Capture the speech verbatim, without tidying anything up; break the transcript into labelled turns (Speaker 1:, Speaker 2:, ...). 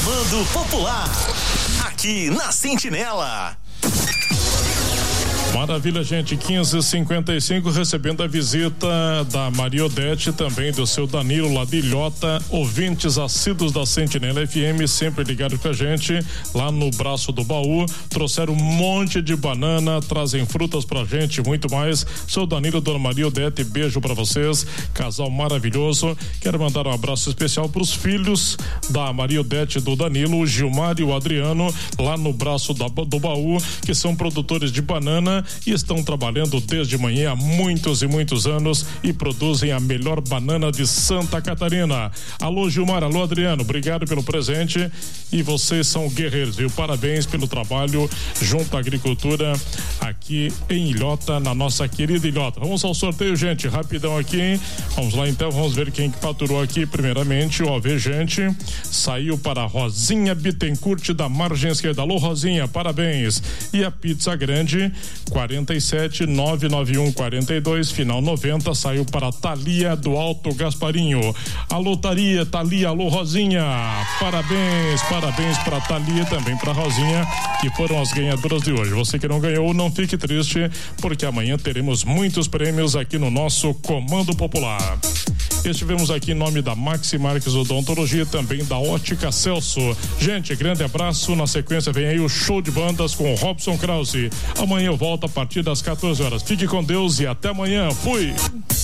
Speaker 1: Comando Popular, aqui na Sentinela.
Speaker 2: Maravilha, gente, quinze e cinquenta e cinco, recebendo a visita da Maria Odete, também do seu Danilo lá de Ilhota, ouvintes assíduos da Sentinela F M, sempre ligados com a gente, lá no Braço do Baú, trouxeram um monte de banana, trazem frutas pra gente, muito mais. Seu Danilo, dona Maria Odete, beijo pra vocês, casal maravilhoso. Quero mandar um abraço especial pros filhos da Maria Odete e do Danilo, o Gilmar e o Adriano, lá no Braço da, do Baú, que são produtores de banana e estão trabalhando desde manhã há muitos e muitos anos e produzem a melhor banana de Santa Catarina. Alô Gilmar, alô Adriano, obrigado pelo presente e vocês são guerreiros, viu? Parabéns pelo trabalho junto à agricultura aqui em Ilhota, na nossa querida Ilhota. Vamos ao sorteio, gente, rapidão aqui. Vamos lá então, vamos ver quem que faturou aqui. Primeiramente, o Alvejante saiu para a Rosinha Bittencourt da margem esquerda. Alô Rosinha, parabéns. E a Pizza Grande quarenta e sete, nove nove um quarenta e dois, final noventa, saiu para Thalia do Alto Gasparinho. Alô Thalia, Thalia, alô Rosinha, parabéns, parabéns para Thalia e também para Rosinha, que foram as ganhadoras de hoje. Você que não ganhou, não fique triste, porque amanhã teremos muitos prêmios aqui no nosso Comando Popular. Estivemos aqui em nome da Maxi Marques Odontologia, também da Ótica Celso. Gente, grande abraço. Na sequência vem aí o show de bandas com o Robson Krause. Amanhã eu volto a partir das quatorze horas. Fique com Deus e até amanhã. Fui!